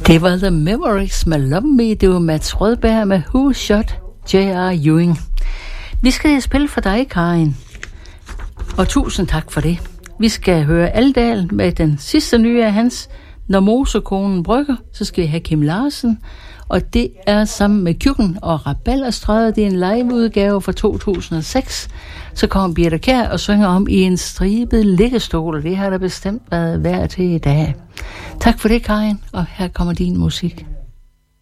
Det var The Memories med Love Me. Det var Mats Rødberg med Who Shot J.R. Ewing. Vi skal spille for dig, Karin. Og tusind tak for det. Vi skal høre Aldal med den sidste nye af hans. Når Mosekonen brygger, så skal vi have Kim Larsen. Og det er sammen med Kjukken og Rabalderstræde. Det er en liveudgave fra 2006. Så kommer Birthe Kjær og synger om i en stribet liggestol. Det har der bestemt været værd til i dag. Tak for det, Karin. Og her kommer din musik.